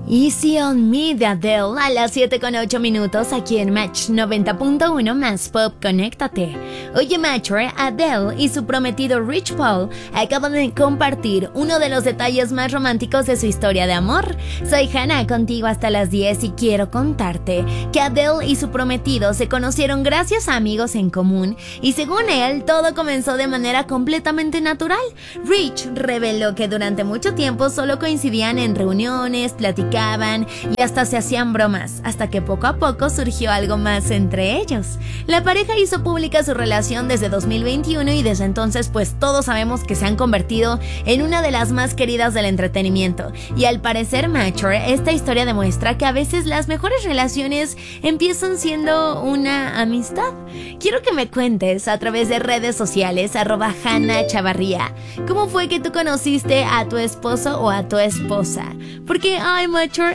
Easy on Me de Adele a las 7:08 aquí en Match 90.1 más Pop, conéctate. Oye Matcher, Adele y su prometido Rich Paul acaban de compartir uno de los detalles más románticos de su historia de amor. Soy Hannah, contigo hasta las 10 y quiero contarte que Adele y su prometido se conocieron gracias a amigos en común y según él todo comenzó de manera completamente natural. Rich reveló que durante mucho tiempo solo coincidían en reuniones, platicaban y hasta se hacían bromas, hasta que poco a poco surgió algo más entre ellos. La pareja hizo pública su relación desde 2021 y desde entonces pues todos sabemos que se han convertido en una de las más queridas del entretenimiento. Y al parecer Matcher, esta historia demuestra que a veces las mejores relaciones empiezan siendo una amistad. Quiero que me cuentes a través de redes sociales @HannahChavarría cómo fue que tú conociste a tu esposo o a tu esposa. Porque, Matcher,